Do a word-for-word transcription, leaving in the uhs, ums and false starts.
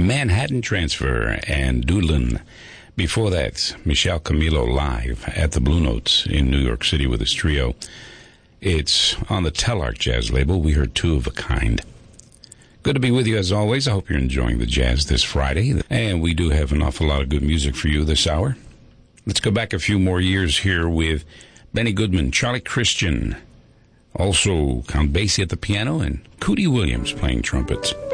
Manhattan Transfer and Doolin. Before that, Michel Camilo live at the Blue Notes in New York City with his trio. It's on the Telarc Jazz label. We heard Two of a Kind. Good to be with you as always. I hope you're enjoying the jazz this Friday. And we do have an awful lot of good music for you this hour. Let's go back a few more years here with Benny Goodman, Charlie Christian, also Count Basie at the piano, and Cootie Williams playing trumpets.